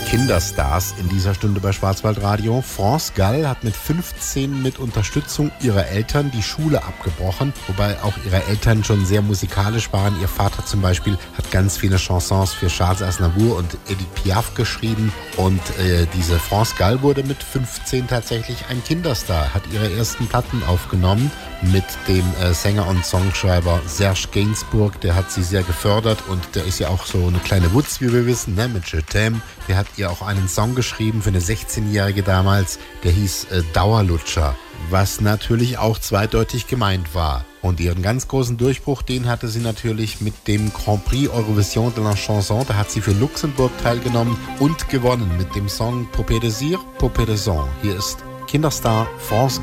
Kinderstars in dieser Stunde bei Schwarzwaldradio. France Gall hat mit 15 mit Unterstützung ihrer Eltern die Schule abgebrochen, wobei auch ihre Eltern schon sehr musikalisch waren. Ihr Vater zum Beispiel hat ganz viele Chansons für Charles Aznavour und Edith Piaf geschrieben und diese France Gall wurde mit 15 tatsächlich ein Kinderstar, hat ihre ersten Platten aufgenommen mit dem Sänger und Songschreiber Serge Gainsbourg. Der hat sie sehr gefördert und der ist ja auch so eine kleine Wutz, wie wir wissen, ne, mit Je t'aime. Der hat ihr auch einen Song geschrieben für eine 16-Jährige damals, der hieß Dauerlutscher, was natürlich auch zweideutig gemeint war. Und ihren ganz großen Durchbruch, den hatte sie natürlich mit dem Grand Prix Eurovision de la Chanson. Da hat sie für Luxemburg teilgenommen und gewonnen mit dem Song Poupée de Cire, Poupée de Sang. Hier ist Kinderstar France